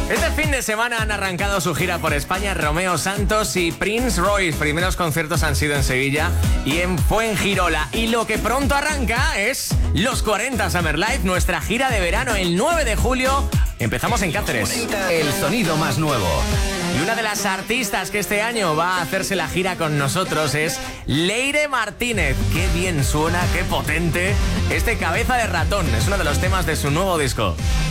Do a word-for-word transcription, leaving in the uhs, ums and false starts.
Este fin de semana han arrancado su gira por España Romeo Santos y Prince Royce. Primeros conciertos han sido en Sevilla y en Fuengirola. Y lo que pronto arranca es los cuarenta Summer Live, nuestra gira de verano el nueve de julio. Empezamos en Cáceres. El sonido más nuevo. Y una de las artistas que este año va a hacerse la gira con nosotros es Leire Martínez. Qué bien suena, qué potente. Este Cabeza de Ratón es uno de los temas de su nuevo disco.